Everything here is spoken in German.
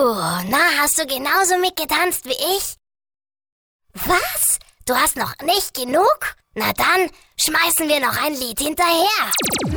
Na, hast du genauso mitgetanzt wie ich? Was? Du hast noch nicht genug? Na dann, schmeißen wir noch ein Lied hinterher.